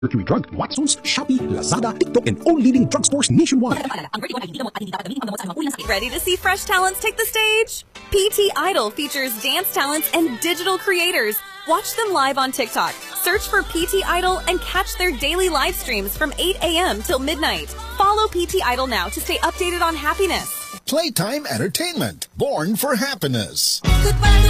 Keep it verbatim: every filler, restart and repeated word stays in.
Mercury Drug, Watsons, Shopee, Lazada, TikTok, and all leading drugstores nationwide. Ready to see fresh talents take the stage? P T Idol features dance talents and digital creators. Watch them live on TikTok. Search for P T Idol and catch their daily live streams from eight a m till midnight. Follow P T Idol now to stay updated on happiness. Playtime Entertainment, born for happiness.